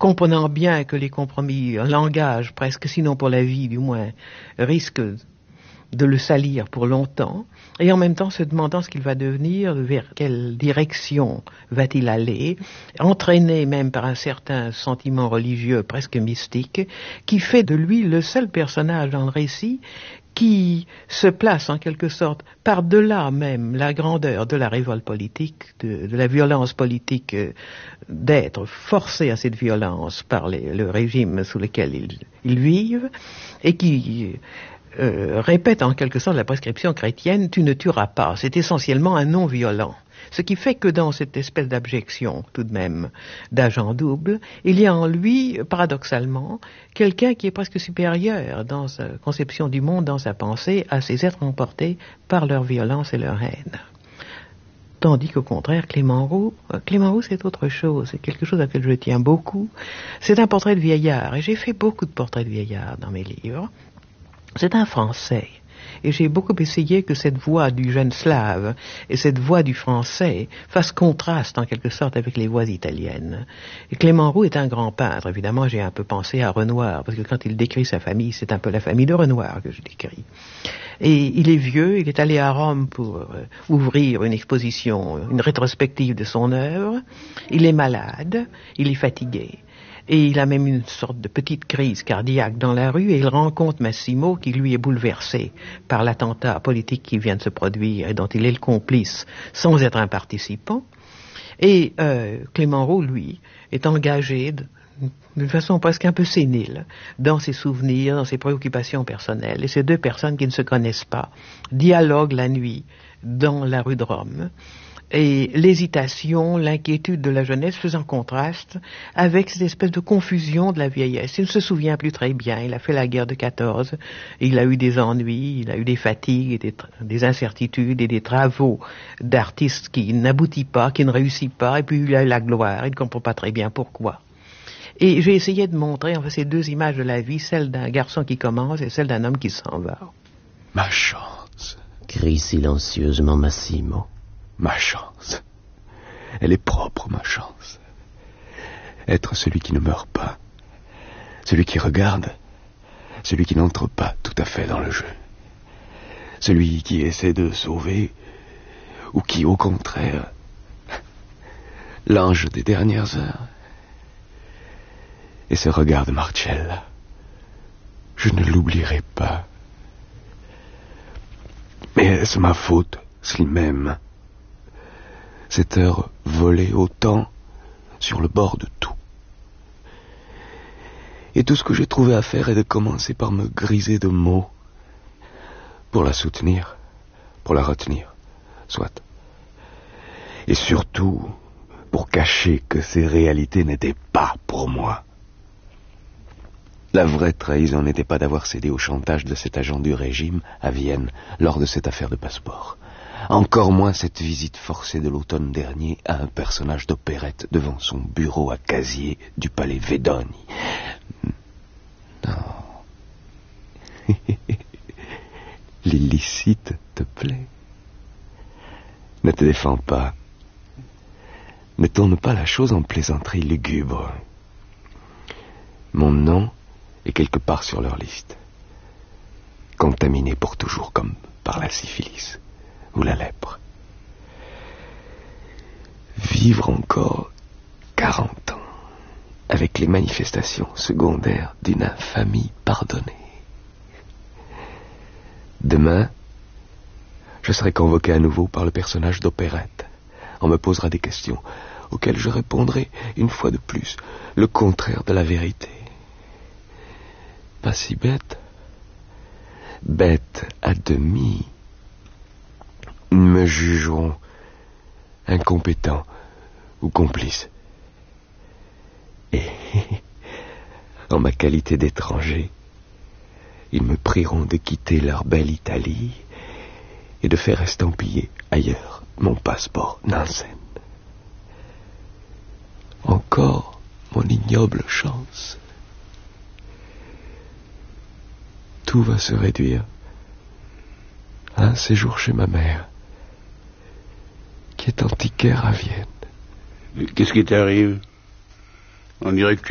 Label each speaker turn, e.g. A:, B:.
A: comprenant bien que les compromis langage, presque sinon pour la vie du moins, risquent de le salir pour longtemps, et en même temps se demandant ce qu'il va devenir, vers quelle direction va-t-il aller, entraîné même par un certain sentiment religieux presque mystique, qui fait de lui le seul personnage dans le récit qui se place en quelque sorte par-delà même la grandeur de la révolte politique, de la violence politique, d'être forcé à cette violence par le régime sous lequel ils vivent, et qui répète en quelque sorte la prescription chrétienne, tu ne tueras pas. C'est essentiellement un non-violent. Ce qui fait que dans cette espèce d'abjection, tout de même, d'agent double, il y a en lui, paradoxalement, quelqu'un qui est presque supérieur dans sa conception du monde, dans sa pensée, à ces êtres emportés par leur violence et leur haine. Tandis qu'au contraire, Clément Roux, c'est autre chose, c'est quelque chose à laquelle je tiens beaucoup. C'est un portrait de vieillard, et j'ai fait beaucoup de portraits de vieillard dans mes livres. C'est un Français. Et j'ai beaucoup essayé que cette voix du jeune slave et cette voix du français fassent contraste en quelque sorte avec les voix italiennes. Et Clément Roux est un grand peintre. Évidemment, j'ai un peu pensé à Renoir, parce que quand il décrit sa famille, c'est un peu la famille de Renoir que je décris. Et il est vieux, il est allé à Rome pour ouvrir une exposition, une rétrospective de son œuvre. Il est malade, il est fatigué. Et il a même une sorte de petite crise cardiaque dans la rue et il rencontre Massimo qui lui est bouleversé par l'attentat politique qui vient de se produire et dont il est le complice sans être un participant. Et Clément Roux, lui, est engagé d'une façon presque un peu sénile dans ses souvenirs, dans ses préoccupations personnelles. Et ces deux personnes qui ne se connaissent pas dialoguent la nuit dans la rue de Rome. Et l'hésitation, l'inquiétude de la jeunesse faisant contraste avec cette espèce de confusion de la vieillesse. Il ne se souvient plus très bien, il a fait la guerre de 14, il a eu des ennuis, il a eu des fatigues, et des incertitudes et des travaux d'artistes qui n'aboutissent pas, qui ne réussissent pas, et puis il a eu la gloire, il ne comprend pas très bien pourquoi. Et j'ai essayé de montrer enfin, ces deux images de la vie, celle d'un garçon qui commence et celle d'un homme qui s'en va.
B: Ma chance,
C: crie silencieusement Massimo.
B: Ma chance. Elle est propre, ma chance. Être celui qui ne meurt pas. Celui qui regarde. Celui qui n'entre pas tout à fait dans le jeu. Celui qui essaie de sauver. Ou qui, au contraire, l'ange des dernières heures. Et ce regard de Marcella, je ne l'oublierai pas. Mais est-ce ma faute s'il m'aime? Cette heure volée au temps sur le bord de tout. Et tout ce que j'ai trouvé à faire est de commencer par me griser de mots. Pour la soutenir, pour la retenir, soit. Et surtout, pour cacher que ces réalités n'étaient pas pour moi. La vraie trahison n'était pas d'avoir cédé au chantage de cet agent du régime à Vienne lors de cette affaire de passeport. Encore moins cette visite forcée de l'automne dernier à un personnage d'opérette devant son bureau à casier du palais Vedoni. Non. L'illicite te plaît. Ne te défends pas. Ne tourne pas la chose en plaisanterie lugubre. Mon nom est quelque part sur leur liste. Contaminé pour toujours comme par la syphilis ou la lèpre. Vivre encore 40 ans avec les manifestations secondaires d'une infamie pardonnée. Demain, je serai convoqué à nouveau par le personnage d'opérette. On me posera des questions auxquelles je répondrai une fois de plus le contraire de la vérité. Pas si bête. Bête à demi. Me jugeront incompétent ou complice. Et, en ma qualité d'étranger, ils me prieront de quitter leur belle Italie et de faire estampiller ailleurs mon passeport Nansen. Encore mon ignoble chance. Tout va se réduire à un séjour chez ma mère, qui est antiquaire à Vienne.
D: Qu'est-ce qui t'arrive? On dirait que